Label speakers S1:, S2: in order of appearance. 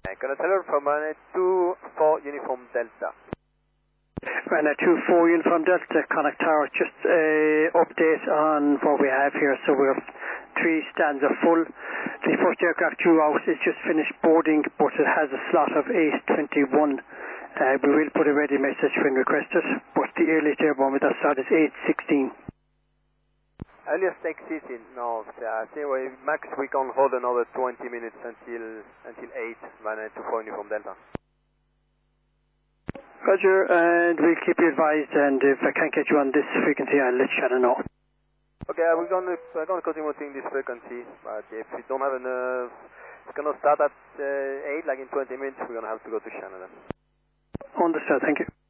S1: Gonna tell her from Ryanair 24 Uniform Delta.
S2: Ryanair 24 Uniform Delta, Connacht Tower, just update on what we have here. So we have 3 stands are full. The first aircraft due out is just finished boarding, but it has a slot of 8:21. We will put a ready message when requested, but the earliest airborne with that slot is 8:16.
S1: Earliest exit in no, I think max we can hold another 20 minutes until 8, Ryanair 24 Uniform Delta.
S2: Roger, and we'll keep you advised, and if I can't get you on this frequency, I'll let Shannon know.
S1: Okay, we're gonna continue seeing this frequency, but if we don't have enough, it's gonna start at 8, like in 20 minutes, we're gonna have to go to Shannon then.
S2: Understood, thank you.